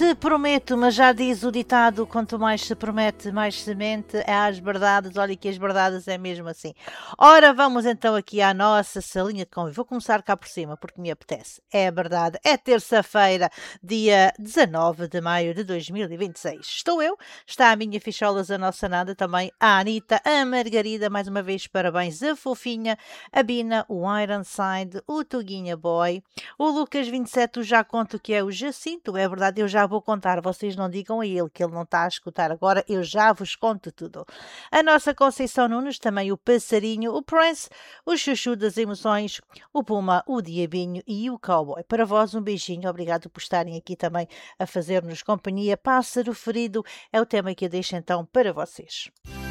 Te prometo, mas já diz o ditado, quanto mais se promete, mais se mente, é às verdades, olha que as verdades é mesmo assim. Ora, vamos então aqui à nossa salinha de convívio. Vou começar cá por cima, porque me apetece. É verdade, é terça-feira, dia 19 de maio de 2026. Estou eu, está a minha ficholas, a nossa nada, também a Anitta, a Margarida, mais uma vez parabéns, a Fofinha, a Bina, o Ironside, o Tuguinha Boy, o Lucas 27, já conto que é o Jacinto, é verdade, eu já vou contar, vocês não digam a ele que ele não está a escutar agora, eu já vos conto tudo. A nossa Conceição Nunes, também o Passarinho, o Prince, o Chuchu das Emoções, o Puma, o Diabinho e o Cowboy. Para vós um beijinho, obrigado por estarem aqui também a fazer-nos companhia. Pássaro Ferido é o tema que eu deixo então para vocês.